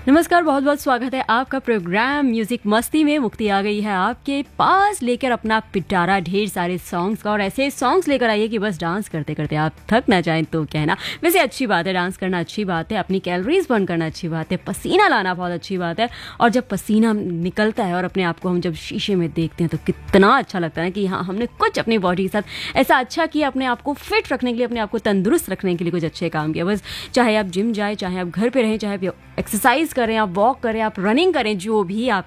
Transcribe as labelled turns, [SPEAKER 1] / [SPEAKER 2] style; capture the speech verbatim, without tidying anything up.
[SPEAKER 1] नमस्कार, बहुत बहुत स्वागत है आपका प्रोग्राम म्यूजिक मस्ती में। मुक्ति आ गई है आपके पास लेकर अपना पिटारा, ढेर सारे सॉन्ग्स का। और ऐसे सॉन्ग्स लेकर आइए कि बस डांस करते करते आप थक ना जाएं तो कहना। वैसे अच्छी बात है, डांस करना अच्छी बात है, अपनी कैलोरीज बर्न करना अच्छी बात है, पसीना लाना बहुत अच्छी बात है। और जब पसीना निकलता है और अपने आप को हम जब शीशे में देखते हैं तो कितना अच्छा लगता है कि हाँ, हमने कुछ अपनी बॉडी के साथ ऐसा अच्छा किया, अपने आप को फिट रखने के लिए, अपने आप को तंदुरुस्त रखने के लिए कुछ अच्छे काम किया। बस चाहे आप जिम जाए, चाहे आप घर पे रहें, चाहे आप एक्सरसाइज करें, आप वॉक करें, आप रनिंग करें, जो भी आप